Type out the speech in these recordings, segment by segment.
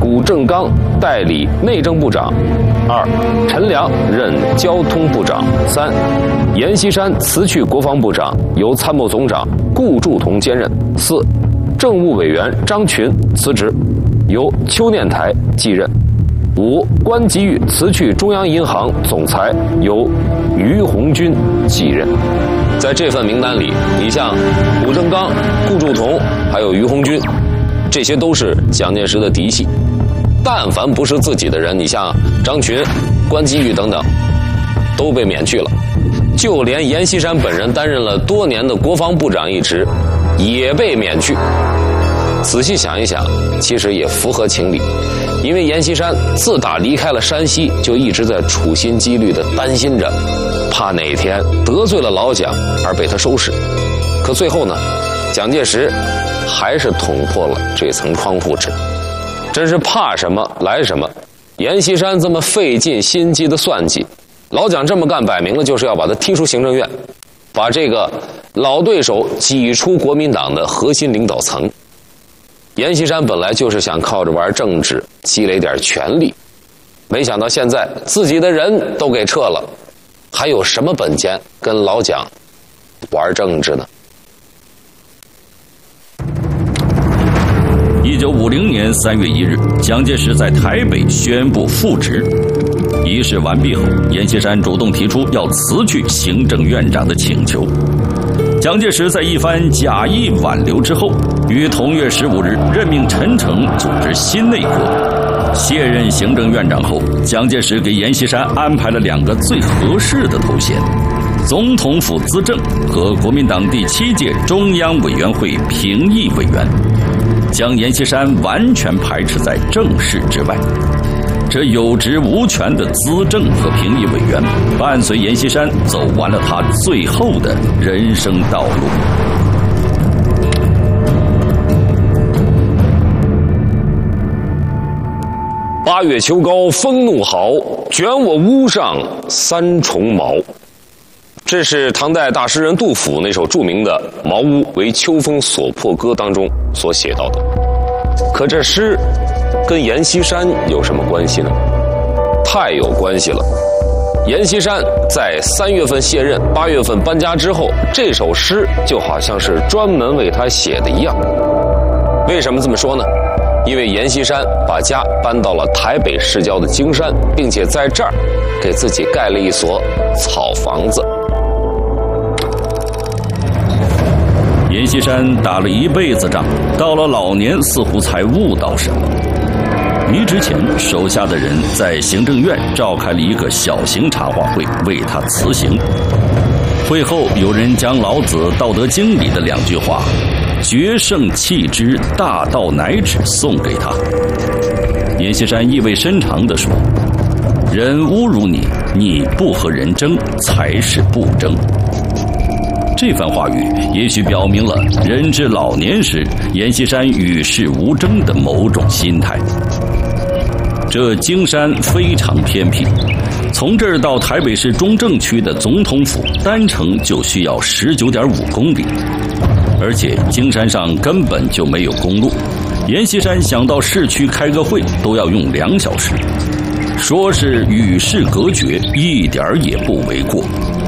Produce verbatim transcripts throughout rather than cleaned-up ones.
谷正刚代理内政部长；二、陈良任交通部长；三、阎锡山辞去国防部长，由参谋总长顾祝同兼任；四、政务委员张群辞职，由邱念台继任；五、关吉玉辞去中央银行总裁，由于鸿钧继任。在这份名单里，你像谷正刚、顾祝同还有于鸿钧，这些都是蒋介石的嫡系。但凡不是自己的人，你像张群、关吉玉等等，都被免去了。就连阎锡山本人担任了多年的国防部长一职，也被免去。仔细想一想，其实也符合情理，因为阎锡山自打离开了山西，就一直在处心积虑地担心着，怕哪天得罪了老蒋而被他收拾。可最后呢，蒋介石还是捅破了这层窗户纸。真是怕什么来什么，阎锡山这么费尽心机的算计，老蒋这么干摆明了就是要把他踢出行政院，把这个老对手挤出国民党的核心领导层。阎锡山本来就是想靠着玩政治积累点权力，没想到现在自己的人都给撤了，还有什么本钱跟老蒋玩政治呢？ 一九五零年三月一日，蒋介石在台北宣布复职。仪式完毕后，阎锡山主动提出要辞去行政院长的请求。蒋介石在一番假意挽留之后，于同月十五日任命陈诚组织新内阁。卸任行政院长后，蒋介石给阎锡山安排了两个最合适的头衔：总统府资政和国民党第七届中央委员会评议委员，将阎锡山完全排斥在政事之外。这有职无权的资政和评议委员，伴随阎锡山走完了他最后的人生道路。 八月秋高风怒号，卷我屋上三重茅。这是唐代大诗人杜甫那首著名的《茅屋为秋风所破歌》当中所写到的。可这诗跟阎锡山有什么关系呢？太有关系了。阎锡山在三月份卸任，八月份搬家之后，这首诗就好像是专门为他写的一样。为什么这么说呢？因为阎锡山把家搬到了台北市郊的京山，并且在这儿给自己盖了一所草房子。 阎锡山打了一辈子仗，到了老年似乎才悟到什么。离职前，手下的人在行政院召开了一个小型茶话会，为他辞行。会后，有人将老子《道德经》里的两句话“决胜弃之，大道乃止”送给他。阎锡山意味深长地说：“人侮辱你，你不和人争，才是不争。”这番话语也许表明了人至老年时阎锡山与世无争的某种心态。这京山非常偏僻，从这儿到台北市中正区的总统府单程就需要 十九点五公里，而且京山上根本就没有公路，阎锡山想到市区开个会都要用两小时，说是与世隔绝一点也不为过。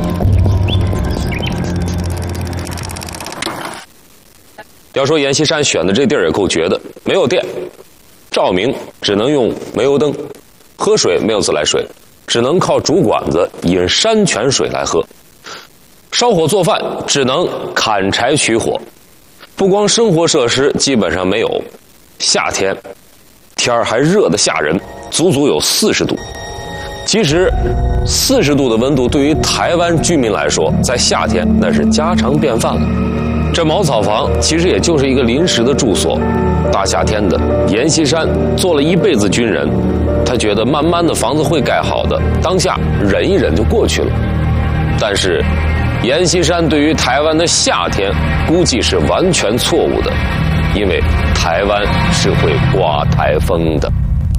要说阎锡山选的这地儿也够绝的，没有电，照明只能用煤油灯，喝水没有自来水，只能靠竹管子引山泉水来喝，烧火做饭只能砍柴取火，不光生活设施基本上没有，夏天天儿还热得吓人，足足有四十度。其实四十度的温度对于台湾居民来说，在夏天那是家常便饭了。这茅草房其实也就是一个临时的住所。大夏天的，阎锡山做了一辈子军人，他觉得慢慢的房子会盖好的，当下忍一忍就过去了。但是阎锡山对于台湾的夏天估计是完全错误的，因为台湾是会刮台风的。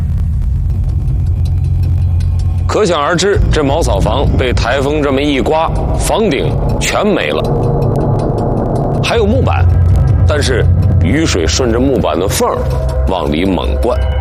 可想而知，这茅草房被台风这么一刮，房顶全没了。还有木板，但是雨水顺着木板的缝儿往里猛灌，